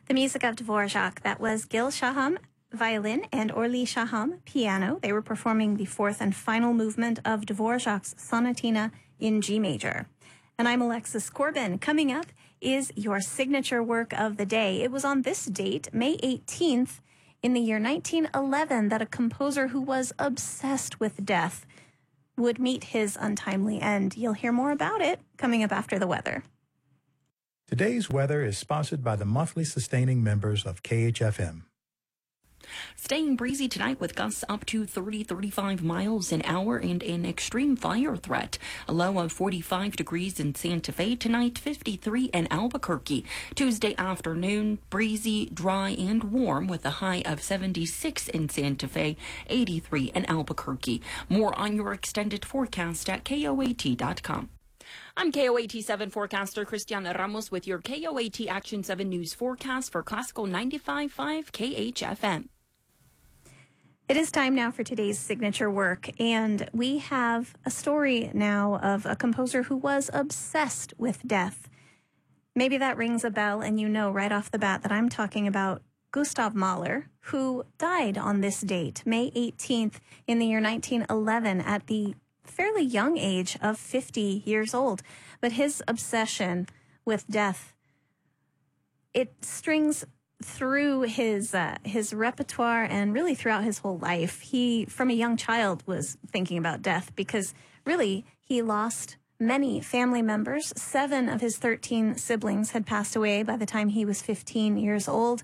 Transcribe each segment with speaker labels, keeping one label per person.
Speaker 1: The music of Dvorak, that was Gil Shaham violin and Orly Shaham piano. They were performing the fourth and final movement of Dvorak's Sonatina in G major. And I'm Alexis Corbin. Coming up is your signature work of the day. It was on this date, May 18th, in the year 1911, that a composer who was obsessed with death would meet his untimely end. You'll hear more about it coming up after the weather.
Speaker 2: Today's weather is sponsored by the monthly sustaining members of KHFM.
Speaker 3: Staying breezy tonight with gusts up to 30-35 miles an hour and an extreme fire threat. A low of 45 degrees in Santa Fe tonight, 53 in Albuquerque. Tuesday afternoon, breezy, dry, and warm with a high of 76 in Santa Fe, 83 in Albuquerque. More on your extended forecast at KOAT.com. I'm KOAT 7 forecaster Christiana Ramos with your KOAT Action 7 News forecast for Classical 95.5 KHFM.
Speaker 1: It is time now for today's signature work, and we have a story now of a composer who was obsessed with death. Maybe that rings a bell, and you know right off the bat that I'm talking about Gustav Mahler, who died on this date, May 18th, in the year 1911, at the fairly young age of 50 years old. But his obsession with death, it strings through his repertoire and really throughout his whole life. He, from a young child, was thinking about death because really he lost many family members. 7 of his 13 siblings had passed away by the time he was 15 years old.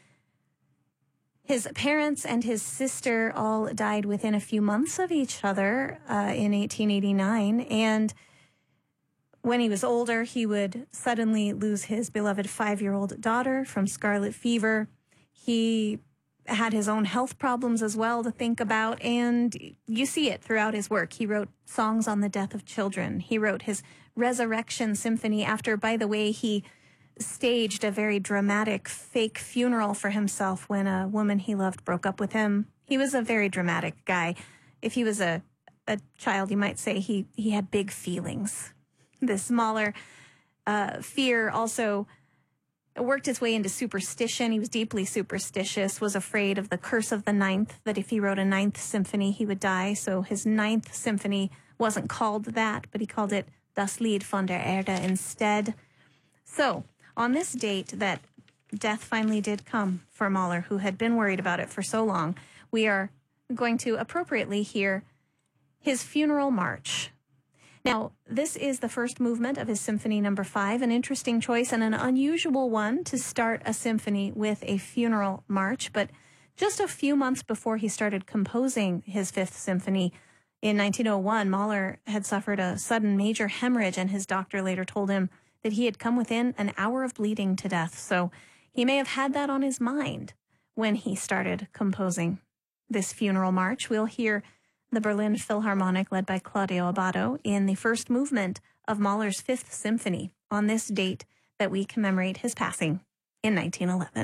Speaker 1: His parents and his sister all died within a few months of each other in 1889. And when he was older, he would suddenly lose his beloved 5-year-old daughter from scarlet fever. He had his own health problems as well to think about, and you see it throughout his work. He wrote songs on the death of children. He wrote his Resurrection Symphony after, by the way, he staged a very dramatic fake funeral for himself when a woman he loved broke up with him. He was a very dramatic guy. If he was a child, you might say he had big feelings. This Mahler fear also worked its way into superstition. He was deeply superstitious, was afraid of the curse of the ninth, that if he wrote a 9th symphony, he would die. So his 9th symphony wasn't called that, but he called it Das Lied von der Erde instead. So on this date that death finally did come for Mahler, who had been worried about it for so long, we are going to appropriately hear his funeral march. Now, this is the first movement of his Symphony No. 5, an interesting choice and an unusual one to start a symphony with a funeral march. But just a few months before he started composing his 5th symphony in 1901, Mahler had suffered a sudden major hemorrhage, and his doctor later told him that he had come within an hour of bleeding to death. So he may have had that on his mind when he started composing this funeral march. We'll hear the Berlin Philharmonic, led by Claudio Abbado, in the first movement of Mahler's 5th Symphony on this date that we commemorate his passing in 1911.